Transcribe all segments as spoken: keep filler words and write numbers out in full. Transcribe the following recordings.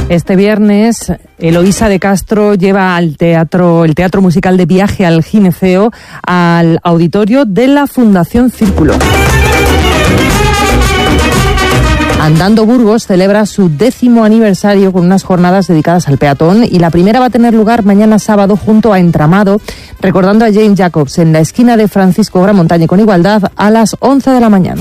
Este viernes, Eloísa de Castro lleva al teatro, el teatro musical de Viaje al Gineceo al auditorio de la Fundación Círculo. Andando Burgos celebra su décimo aniversario con unas jornadas dedicadas al peatón, y la primera va a tener lugar mañana sábado junto a Entramado, recordando a Jane Jacobs en la esquina de Francisco Gran Montaña con Igualdad a las once de la mañana.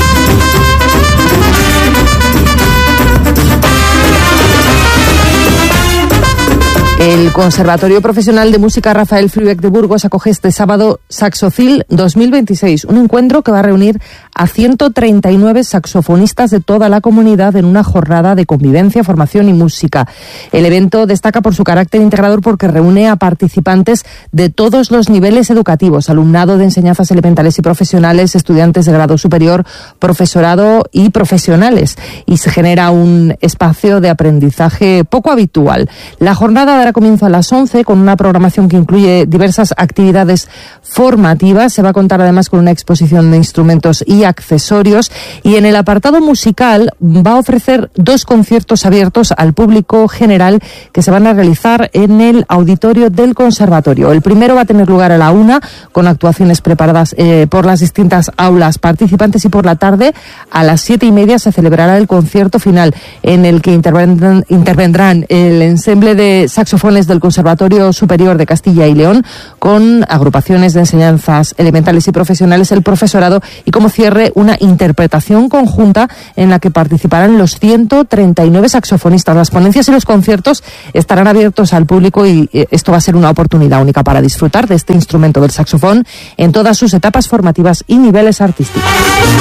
El Conservatorio Profesional de Música Rafael Flueck de Burgos acoge este sábado Saxofil dos mil veintiséis, un encuentro que va a reunir a ciento treinta y nueve saxofonistas de toda la comunidad en una jornada de convivencia, formación y música. El evento destaca por su carácter integrador porque reúne a participantes de todos los niveles educativos, alumnado de enseñanzas elementales y profesionales, estudiantes de grado superior, profesorado y profesionales, y se genera un espacio de aprendizaje poco habitual. La jornada dará comienzo a las once con una programación que incluye diversas actividades formativas. Se va a contar además con una exposición de instrumentos y accesorios, y en el apartado musical va a ofrecer dos conciertos abiertos al público general que se van a realizar en el auditorio del conservatorio. El primero va a tener lugar a la una con actuaciones preparadas eh, por las distintas aulas participantes, y por la tarde a las siete y media se celebrará el concierto final en el que intervendrán, intervendrán el ensemble de saxofones del Conservatorio Superior de Castilla y León, con agrupaciones de enseñanzas elementales y profesionales, el profesorado, y como cierre una interpretación conjunta en la que participarán los ciento treinta y nueve saxofonistas. Las ponencias y los conciertos estarán abiertos al público, y esto va a ser una oportunidad única para disfrutar de este instrumento del saxofón en todas sus etapas formativas y niveles artísticos.